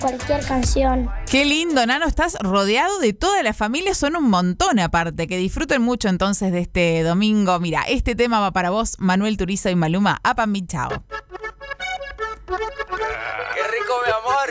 cualquier canción. Qué lindo, Nano, estás rodeado de toda la familia, son un montón aparte, que disfruten mucho entonces de este domingo. Mira, este tema va para vos, Manuel Turizo y Maluma, apa mi chao. ¡Qué rico, mi amor!